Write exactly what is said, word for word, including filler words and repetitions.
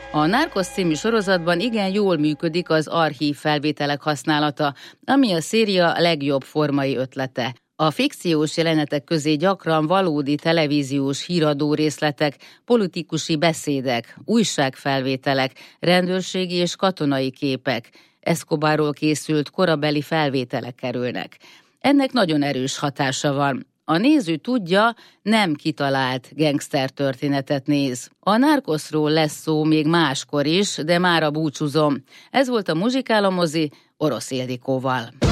A Narcos című sorozatban igen jól működik az archív felvételek használata, ami a széria legjobb formai ötlete. A fikciós jelenetek közé gyakran valódi televíziós híradó részletek, politikusi beszédek, újságfelvételek, rendőrségi és katonai képek, Escobarról készült korabeli felvételek kerülnek. Ennek nagyon erős hatása van. A néző tudja, nem kitalált gengszter történetet néz. A Narcosról lesz szó még máskor is, de mára búcsúzom. Ez volt a Muzsikálomozi Orosz Ildikóval.